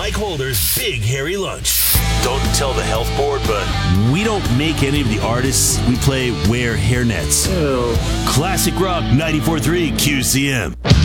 Mike Holder's Big Hairy Lunch. Don't tell the health board, but We don't make any of the artists we play wear hairnets. Ew. Classic Rock 94.3 QCM.